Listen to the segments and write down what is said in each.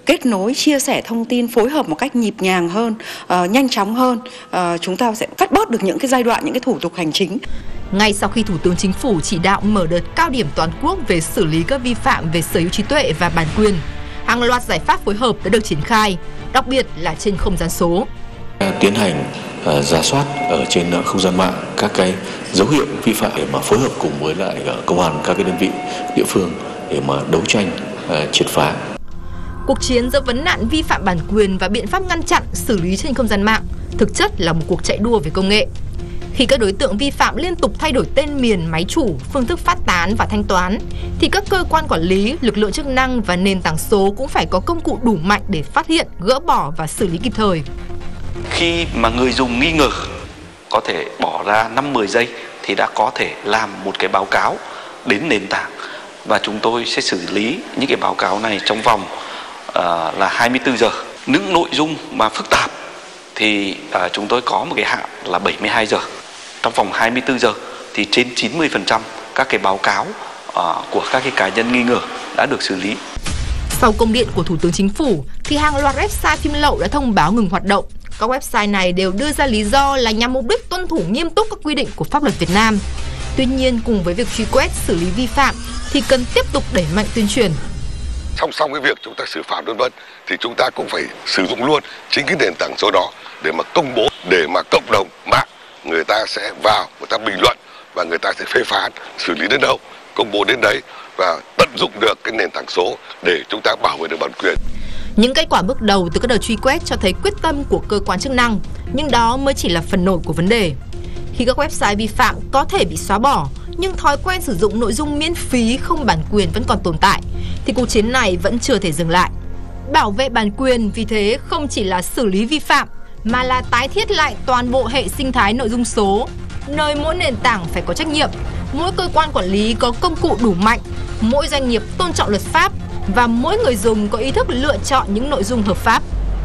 kết nối, chia sẻ thông tin, phối hợp một cách nhịp nhàng hơn, nhanh chóng hơn, chúng ta sẽ cắt bớt được những cái giai đoạn, những cái thủ tục hành chính. Ngay sau khi Thủ tướng Chính phủ chỉ đạo mở đợt cao điểm toàn quốc về xử lý các vi phạm về sở hữu trí tuệ và bản quyền, hàng loạt giải pháp phối hợp đã được triển khai, đặc biệt là trên không gian số. Tiến hành rà soát ở trên không gian mạng các cái dấu hiệu vi phạm để mà phối hợp cùng với lại công an các cái đơn vị địa phương để mà đấu tranh triệt phá. Cuộc chiến giữa vấn nạn vi phạm bản quyền và biện pháp ngăn chặn, xử lý trên không gian mạng thực chất là một cuộc chạy đua về công nghệ. Khi các đối tượng vi phạm liên tục thay đổi tên miền, máy chủ, phương thức phát tán và thanh toán, thì các cơ quan quản lý, lực lượng chức năng và nền tảng số cũng phải có công cụ đủ mạnh để phát hiện, gỡ bỏ và xử lý kịp thời. Khi mà người dùng nghi ngờ có thể bỏ ra 5-10 giây thì đã có thể làm một cái báo cáo đến nền tảng, và chúng tôi sẽ xử lý những cái báo cáo này trong vòng là 24 giờ. Những nội dung mà phức tạp thì chúng tôi có một cái hạn là 72 giờ. Trong vòng 24 giờ thì trên 90% các cái báo cáo của các cái cá nhân nghi ngờ đã được xử lý. Sau công điện của Thủ tướng Chính phủ thì hàng loạt website phim lậu đã thông báo ngừng hoạt động. Các website này đều đưa ra lý do là nhằm mục đích tuân thủ nghiêm túc các quy định của pháp luật Việt Nam. Tuy nhiên, cùng với việc truy quét, xử lý vi phạm thì cần tiếp tục đẩy mạnh tuyên truyền. Song song với việc chúng ta xử phạt v.v. thì chúng ta cũng phải sử dụng luôn chính cái nền tảng số đó để mà công bố, để mà cộng đồng mạng người ta sẽ vào, người ta bình luận và người ta sẽ phê phán, xử lý đến đâu, công bố đến đấy, và tận dụng được cái nền tảng số để chúng ta bảo vệ được bản quyền. Những kết quả bước đầu từ các đợt truy quét cho thấy quyết tâm của cơ quan chức năng, nhưng đó mới chỉ là phần nổi của vấn đề. Khi các website vi phạm có thể bị xóa bỏ, nhưng thói quen sử dụng nội dung miễn phí không bản quyền vẫn còn tồn tại, thì cuộc chiến này vẫn chưa thể dừng lại. Bảo vệ bản quyền vì thế không chỉ là xử lý vi phạm, mà là tái thiết lại toàn bộ hệ sinh thái nội dung số, nơi mỗi nền tảng phải có trách nhiệm, mỗi cơ quan quản lý có công cụ đủ mạnh, mỗi doanh nghiệp tôn trọng luật pháp và mỗi người dùng có ý thức lựa chọn những nội dung hợp pháp.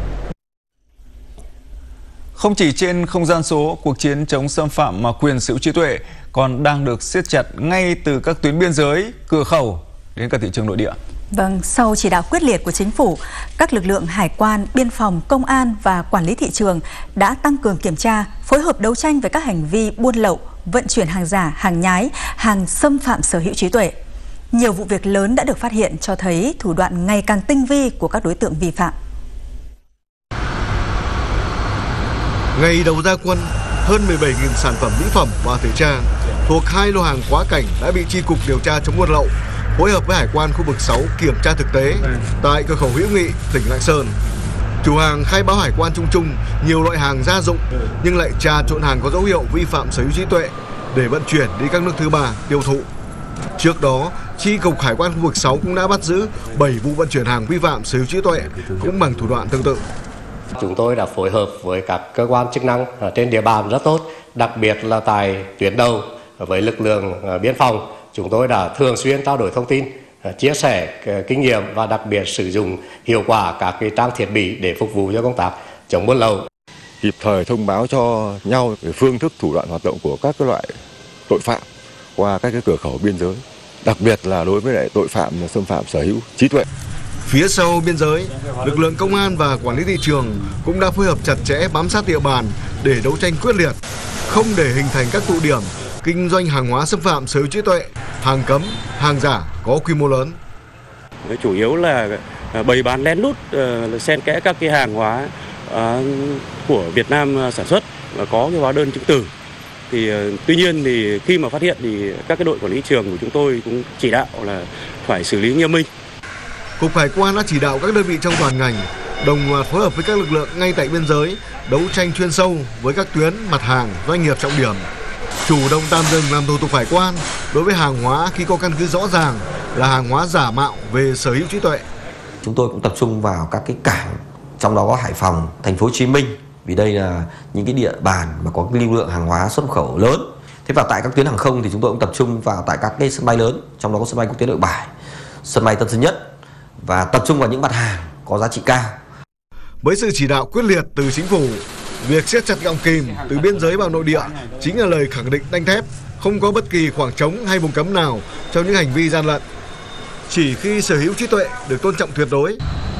Không chỉ trên không gian số, cuộc chiến chống xâm phạm quyền sở hữu trí tuệ còn đang được siết chặt ngay từ các tuyến biên giới, cửa khẩu đến cả thị trường nội địa. Vâng, sau chỉ đạo quyết liệt của Chính phủ, các lực lượng hải quan, biên phòng, công an và quản lý thị trường đã tăng cường kiểm tra, phối hợp đấu tranh với các hành vi buôn lậu, vận chuyển hàng giả, hàng nhái, hàng xâm phạm sở hữu trí tuệ. Nhiều vụ việc lớn đã được phát hiện cho thấy thủ đoạn ngày càng tinh vi của các đối tượng vi phạm. Ngày đầu ra quân, hơn 17.000 sản phẩm mỹ phẩm và thời trang thuộc 2 lô hàng quá cảnh đã bị Chi cục điều tra chống buôn lậu phối hợp với Hải quan khu vực 6 kiểm tra thực tế tại cửa khẩu Hữu Nghị, tỉnh Lạng Sơn. Chủ hàng khai báo hải quan chung nhiều loại hàng gia dụng nhưng lại trà trộn hàng có dấu hiệu vi phạm sở hữu trí tuệ để vận chuyển đi các nước thứ ba tiêu thụ. Trước đó, Chi cục Hải quan khu vực 6 cũng đã bắt giữ 7 vụ vận chuyển hàng vi phạm sở hữu trí tuệ cũng bằng thủ đoạn tương tự. Chúng tôi đã phối hợp với các cơ quan chức năng trên địa bàn rất tốt, đặc biệt là tại tuyến đầu với lực lượng biên phòng. Chúng tôi đã thường xuyên trao đổi thông tin, chia sẻ kinh nghiệm và đặc biệt sử dụng hiệu quả các trang thiết bị để phục vụ cho công tác chống buôn lậu. Kịp thời thông báo cho nhau về phương thức thủ đoạn hoạt động của các loại tội phạm qua các cửa khẩu biên giới, đặc biệt là đối với lại tội phạm xâm phạm sở hữu trí tuệ. Phía sau biên giới, lực lượng công an và quản lý thị trường cũng đã phối hợp chặt chẽ bám sát địa bàn để đấu tranh quyết liệt, không để hình thành các tụ điểm kinh doanh hàng hóa xâm phạm sở hữu trí tuệ, hàng cấm, hàng giả có quy mô lớn. Chủ yếu là bày bán lén lút, xen kẽ các cái hàng hóa của Việt Nam sản xuất và có cái hóa đơn chứng từ. Thì tuy nhiên thì khi mà phát hiện thì các cái đội quản lý thị trường của chúng tôi cũng chỉ đạo là phải xử lý nghiêm minh. Cục Hải quan đã chỉ đạo các đơn vị trong toàn ngành đồng loạt phối hợp với các lực lượng ngay tại biên giới đấu tranh chuyên sâu với các tuyến mặt hàng doanh nghiệp trọng điểm, chủ động tạm dừng làm thủ tục hải quan đối với hàng hóa khi có căn cứ rõ ràng là hàng hóa giả mạo về sở hữu trí tuệ. Chúng tôi cũng tập trung vào các cái cảng, trong đó có Hải Phòng, Thành phố Hồ Chí Minh, vì đây là những cái địa bàn mà có cái lưu lượng hàng hóa xuất khẩu lớn. Thế và tại các tuyến hàng không thì chúng tôi cũng tập trung vào tại các cái sân bay lớn, trong đó có sân bay quốc tế Nội Bài, sân bay Tân Sơn Nhất, và tập trung vào những mặt hàng có giá trị cao. Với sự chỉ đạo quyết liệt từ Chính phủ, việc siết chặt gọng kìm từ biên giới vào nội địa chính là lời khẳng định đanh thép, không có bất kỳ khoảng trống hay vùng cấm nào cho những hành vi gian lận. Chỉ khi sở hữu trí tuệ được tôn trọng tuyệt đối